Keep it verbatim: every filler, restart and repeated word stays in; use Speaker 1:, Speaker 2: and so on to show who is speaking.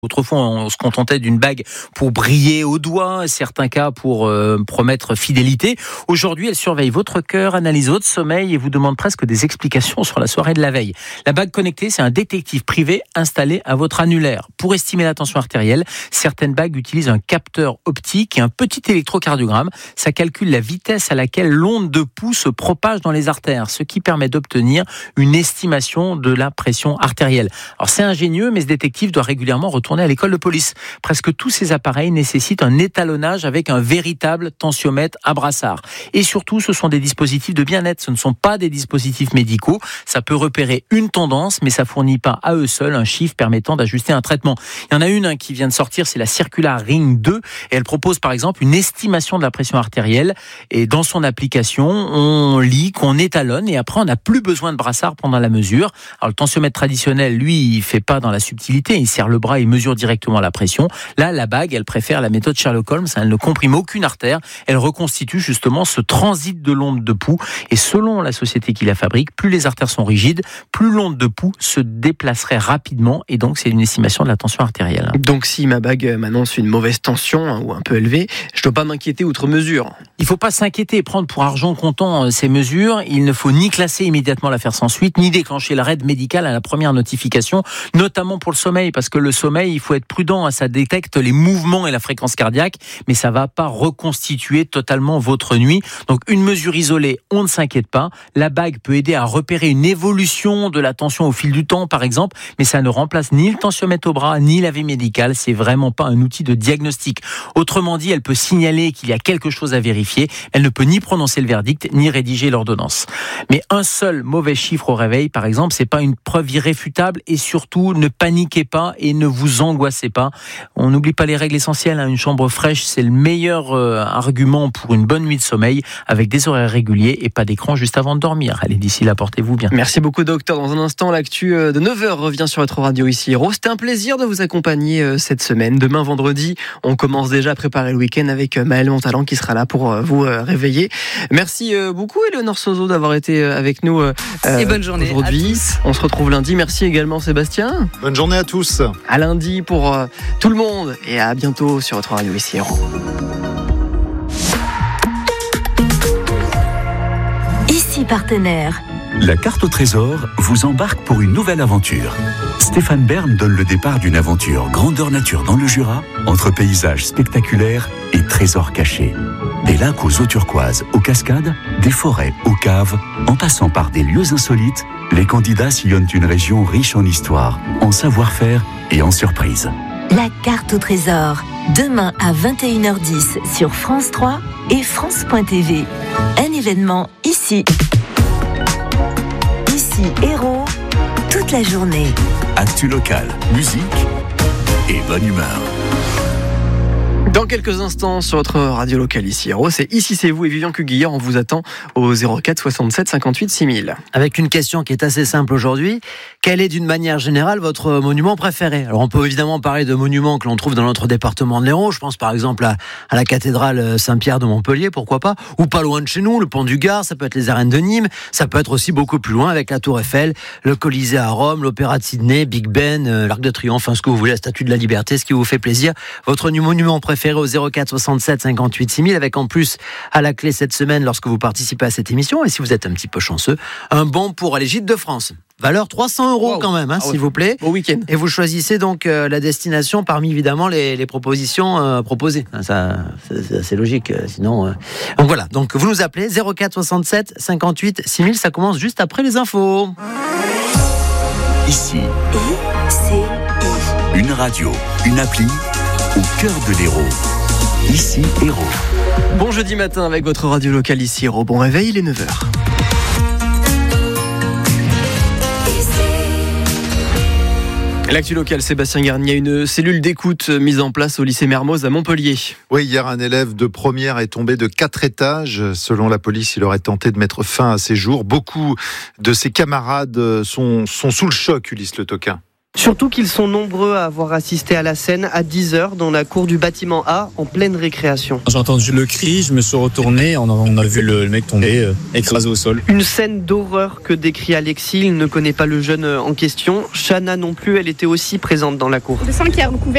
Speaker 1: Autrefois, on se contentait d'une bague pour briller au doigt, certains cas pour euh, promettre fidélité. Aujourd'hui, elle surveille votre cœur, analyse votre sommeil et vous demande presque des explications sur la soirée de la veille. La bague connectée, c'est un détective privé installé à votre annulaire. Pour estimer la tension artérielle, certaines bagues utilisent un capteur optique et un petit électrocardiogramme. Ça calcule la vitesse à laquelle l'onde de pouls se propage dans les artères, ce qui permet d'obtenir une estimation de la pression artérielle. Alors c'est ingénieux, mais ce détective doit régulièrement retourner à l'école de police. Presque tous ces appareils nécessitent un étalonnage avec un véritable tensiomètre à brassard. Et surtout, ce sont des dispositifs de bien-être. Ce ne sont pas des dispositifs médicaux. Ça peut repérer une tendance, mais ça fournit pas à eux seuls un chiffre permettant d'ajuster un traitement. Il y en a une hein, qui vient de sortir, c'est la Circular Ring deux. Et elle propose par exemple une estimation de la pression artérielle. Et dans son application, on lit qu'on étalonne et après on n'a plus besoin de brassard pendant la mesure. Alors le tensiomètre traditionnel, lui, il fait pas dans la subtilité. Il serre le bras et mesure directement la pression. Là, la bague, elle préfère la méthode Sherlock Holmes. Elle ne comprime aucune artère. Elle reconstitue justement ce transit de l'onde de pouls. Et selon la société qui la fabrique, plus les artères sont rigides, plus l'onde de pouls se déplacerait rapidement. Et donc, c'est une estimation de la tension artérielle.
Speaker 2: Donc, si ma bague m'annonce une mauvaise tension hein, ou un peu élevée, je ne dois pas m'inquiéter outre mesure.
Speaker 1: Il ne faut pas s'inquiéter et prendre pour argent comptant ces mesures. Il ne faut ni classer immédiatement l'affaire sans suite, ni déclencher l'arrêt médical à la première notification, notamment pour le sommeil, parce que le sommeil, il faut être prudent, ça détecte les mouvements et la fréquence cardiaque, mais ça va pas reconstituer totalement votre nuit. Donc une mesure isolée, on ne s'inquiète pas. La bague peut aider à repérer une évolution de la tension au fil du temps, par exemple, mais ça ne remplace ni le tensiomètre au bras, ni la vie médicale. C'est vraiment pas un outil de diagnostic. Autrement dit, elle peut signaler qu'il y a quelque chose à vérifier. Elle ne peut ni prononcer le verdict, ni rédiger l'ordonnance. Mais un seul mauvais chiffre au réveil, par exemple, c'est pas une preuve irréfutable et surtout, ne paniquez pas et ne vous angoissez pas. On n'oublie pas les règles essentielles. Une chambre fraîche, c'est le meilleur euh, argument pour une bonne nuit de sommeil avec des horaires réguliers et pas d'écran juste avant de dormir. Allez, d'ici là, portez-vous bien.
Speaker 2: Merci beaucoup, docteur. Dans un instant, l'actu de neuf heures revient sur votre radio ici, Héros. C'était un plaisir de vous accompagner cette semaine. Demain, vendredi, on commence déjà à préparer le week-end avec Maël Montalan qui sera là pour vous réveiller. Merci beaucoup, Éléonore Sozo, d'avoir été avec nous euh,
Speaker 3: et bonne journée
Speaker 2: aujourd'hui. On se retrouve lundi. Merci également, Sébastien.
Speaker 4: Bonne journée à tous.
Speaker 2: À lundi pour euh, tout le monde et à bientôt sur votre radio ici, Héros.
Speaker 5: Ici partenaire.
Speaker 6: La carte au trésor vous embarque pour une nouvelle aventure. Stéphane Bern donne le départ d'une aventure grandeur nature dans le Jura, entre paysages spectaculaires et trésors cachés. Des lacs aux eaux turquoises, aux cascades, des forêts aux caves, en passant par des lieux insolites, les candidats sillonnent une région riche en histoire, en savoir-faire et en surprises.
Speaker 5: La carte au trésor, demain à vingt et une heures dix sur France trois et France point T V. Un événement ici. Ici, Héros, toute la journée.
Speaker 6: Actu local, musique et bonne humeur.
Speaker 2: Dans quelques instants sur votre radio locale ici, Héros, c'est Ici c'est vous et Vivian Cuguillard, on vous attend au zéro quatre soixante-sept cinquante-huit six mille.
Speaker 7: Avec une question qui est assez simple aujourd'hui, quel est d'une manière générale votre monument préféré ? Alors on peut évidemment parler de monuments que l'on trouve dans notre département de l'Hérault, je pense par exemple à, à la cathédrale Saint-Pierre de Montpellier, pourquoi pas, ou pas loin de chez nous, le pont du Gard, ça peut être les arènes de Nîmes, ça peut être aussi beaucoup plus loin avec la Tour Eiffel, le Colisée à Rome, l'Opéra de Sydney, Big Ben, euh, l'Arc de Triomphe, enfin ce que vous voulez, la Statue de la Liberté, ce qui vous fait plaisir. Votre monument préféré au zéro quatre soixante-sept cinquante-huit six mille, avec en plus à la clé cette semaine lorsque vous participez à cette émission, et si vous êtes un petit peu chanceux, un bon pour aller Gîtes de France. Valeur trois cents euros wow. quand même, hein, ah ouais. s'il vous plaît.
Speaker 2: Au week-end.
Speaker 7: Et vous choisissez donc euh, la destination parmi évidemment les, les propositions euh, proposées. Ça, c'est assez logique. Euh, sinon, euh... donc voilà. Donc vous nous appelez zéro quatre soixante-sept cinquante-huit six mille. Ça commence juste après les infos.
Speaker 6: Ici.
Speaker 5: I C I.
Speaker 6: Une radio, une appli au cœur de l'Hérault. Ici, Héros.
Speaker 2: Bon jeudi matin avec votre radio locale ici, Héros. Bon réveil, il est neuf heures. L'actu locale, Sébastien Garnier, une cellule d'écoute mise en place au lycée Mermoz à Montpellier.
Speaker 4: Oui, hier, un élève de première est tombé de quatre étages. Selon la police, il aurait tenté de mettre fin à ses jours. Beaucoup de ses camarades sont, sont sous le choc, Ulysse Le Toquin.
Speaker 8: Surtout qu'ils sont nombreux à avoir assisté à la scène à dix heures dans la cour du bâtiment A en pleine récréation.
Speaker 9: J'ai entendu le cri, je me suis retourné, on a, on a vu le mec tomber, euh, écrasé au sol.
Speaker 8: Une scène d'horreur que décrit Alexis, il ne connaît pas le jeune en question. Shana non plus, elle était aussi présente dans la cour.
Speaker 10: Le sang qui a recouvert